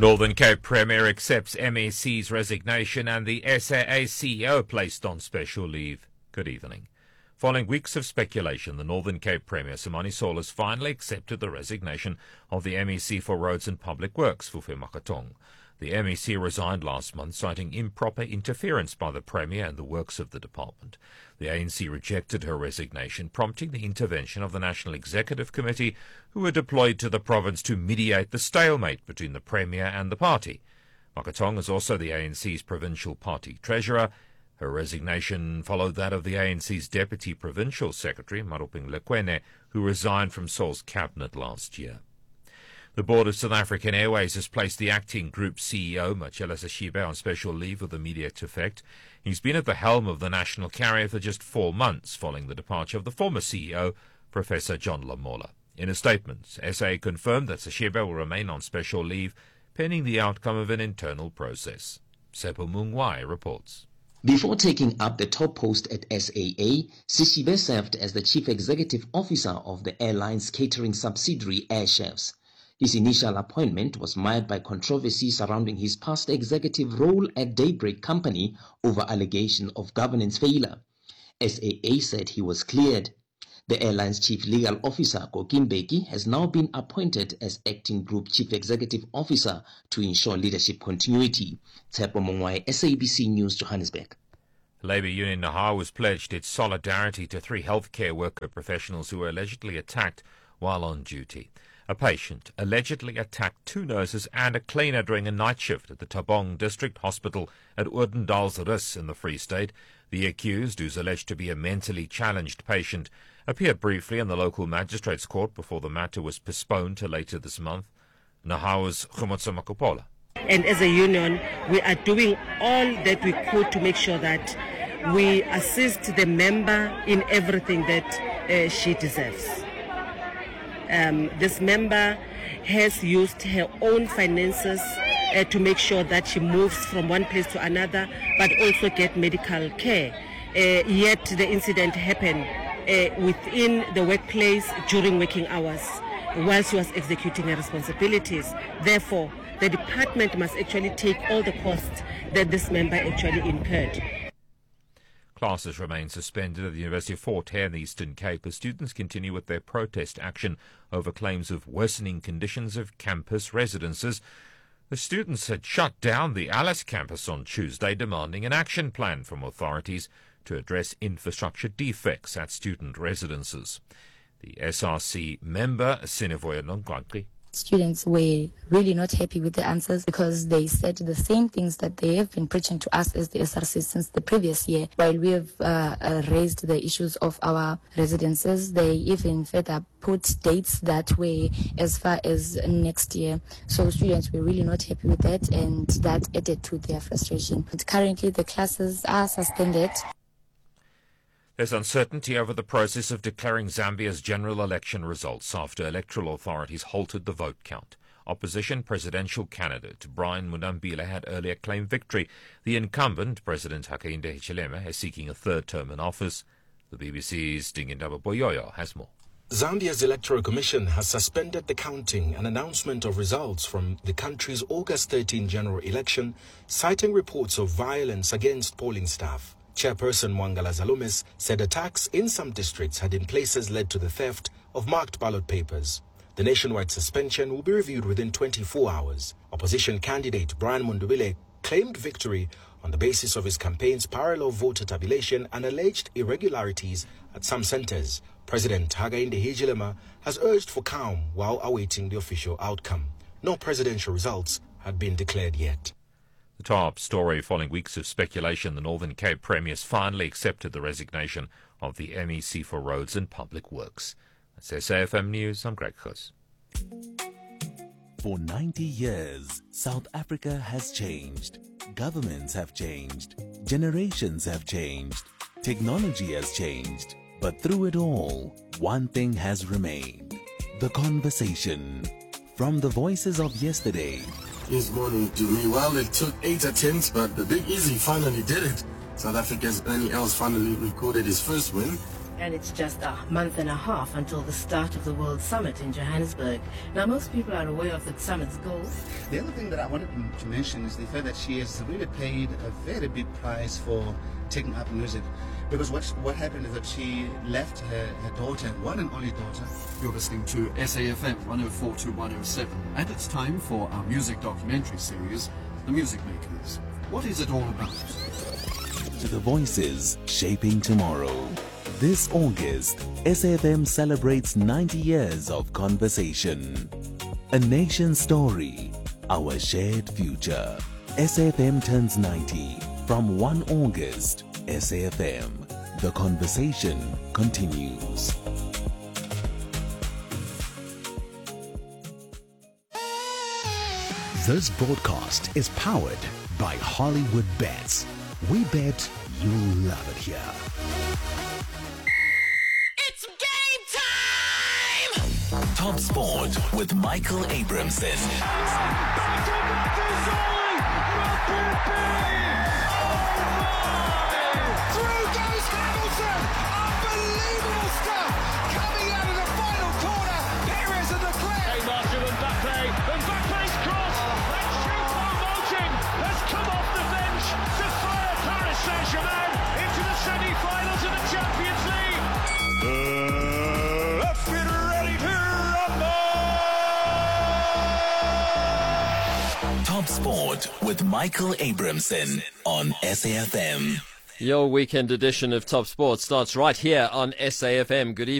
Northern Cape Premier accepts MEC's resignation and the SAA CEO placed on special leave. Good evening. Following weeks of speculation, the Northern Cape Premier, Simani Saul, has finally accepted the resignation of the MEC for Roads and Public Works, Fufe Makatong. The MEC resigned last month, citing improper interference by the Premier and the works of the department. The ANC rejected her resignation, prompting the intervention of the National Executive Committee, who were deployed to the province to mediate the stalemate between the Premier and the party. Makatong is also the ANC's provincial party treasurer. Her resignation followed that of the ANC's Deputy Provincial Secretary, Maruping Lekwene, who resigned from Saul's cabinet last year. The Board of South African Airways has placed the acting group CEO, Machela Sashibe, on special leave with immediate effect. He's been at the helm of the national carrier for just 4 months, following the departure of the former CEO, Professor John Lamola. In a statement, SA confirmed that Sashibe will remain on special leave, pending the outcome of an internal process. Sepo Mungwai reports. Before taking up the top post at SAA, Sishibe served as the Chief Executive Officer of the airline's catering subsidiary Air Chefs. His initial appointment was mired by controversy surrounding his past executive role at Daybreak Company over allegation of governance failure. SAA said he was cleared. The airline's Chief Legal Officer, Kokim Beki, has now been appointed as Acting Group Chief Executive Officer to ensure leadership continuity. Tsepo Mongwai, SABC News, Johannesburg. Labour Union Nahawu has pledged its solidarity to 3 healthcare worker professionals who were allegedly attacked while on duty. A patient allegedly attacked 2 nurses and a cleaner during a night shift at the Tabong District Hospital at Oudendaalsrus in the Free State. The accused, who's alleged to be a mentally challenged patient, appeared briefly in the local magistrates' court before the matter was postponed to later this month. Nahawu's Khumotso Makupola. And as a union, we are doing all that we could to make sure that we assist the member in everything that she deserves. This member has used her own finances to make sure that she moves from one place to another, but also get medical care. Yet the incident happened within the workplace during working hours while she was executing her responsibilities. Therefore, the department must actually take all the costs that this member actually incurred. Classes remain suspended at the University of Fort Hare in the Eastern Cape as students continue with their protest action over claims of worsening conditions of campus residences. The students had shut down the Alice campus on Tuesday, demanding an action plan from authorities to address infrastructure defects at student residences. The SRC member, Sinevoya Nongwakri, students were really not happy with the answers because they said the same things that they have been preaching to us as the SRC since the previous year. While we have raised the issues of our residences, they even further put dates that were as far as next year. So students were really not happy with that, and that added to their frustration. But currently the classes are suspended. There's uncertainty over the process of declaring Zambia's general election results after electoral authorities halted the vote count. Opposition presidential candidate Brian Mudambile had earlier claimed victory. The incumbent, President Hakainde Hichilema, is seeking a 3rd term in office. The BBC's Dingindaba Boyoyo has more. Zambia's Electoral Commission has suspended the counting and announcement of results from the country's August 13 general election, citing reports of violence against polling staff. Chairperson Mwangala Zalumis said attacks in some districts had in places led to the theft of marked ballot papers. The nationwide suspension will be reviewed within 24 hours. Opposition candidate Brian Mundubile claimed victory on the basis of his campaign's parallel voter tabulation and alleged irregularities at some centers. President Hakainde Hichilema has urged for calm while awaiting the official outcome. No presidential results had been declared yet. The top story following weeks of speculation, the Northern Cape Premier has finally accepted the resignation of the MEC for Roads and Public Works. That's SAFM News. I'm Greg Khus. For 90 years, South Africa has changed. Governments have changed. Generations have changed. Technology has changed. But through it all, one thing has remained. The conversation. From the voices of yesterday. This morning to me, well, it took 8 attempts, but the Big Easy finally did it. South Africa's Ernie Els finally recorded his first win And it's just a month and a half until the start of the World Summit in Johannesburg. Now, most people are aware of the summit's goals. The other thing that I wanted to mention is the fact that she has really paid a very big price for taking up music. Because what happened is that she left her daughter, one and only daughter. You're listening to SAFM 104 to 107, and it's time for our music documentary series, The Music Makers. What is it all about? To the voices shaping tomorrow. This August, SAFM celebrates 90 years of conversation. A nation's story, our shared future. SAFM turns 90 from 1 August. SAFM, the conversation continues. This broadcast is powered by Hollywood Bets. We bet you'll love it here. It's game time! Top Sport with Michael Abramson. Through goes Hamilton! Unbelievable stuff! Coming out of the final corner, Perez and Leclerc! Hey, Marshall and Mbappe's cross! And Choupo-Moting has come off the bench to fire Paris Saint-Germain into the semi-finals of the Champions League! Let's get ready to rumble! Top Sport with Michael Abramson on SAFM. Your weekend edition of Top Sport starts right here on SAFM. Good evening.